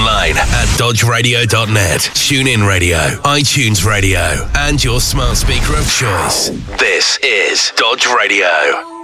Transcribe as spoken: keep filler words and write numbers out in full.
online at dodge radio dot net, TuneIn Radio, iTunes Radio, and your smart speaker of choice. This is Dodge Radio.